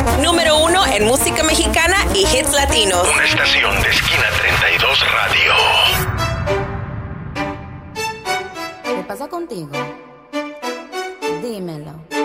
Número 1 en música mexicana y hits latinos. Una estación de Esquina 32 Radio. ¿Qué pasa contigo? Dímelo.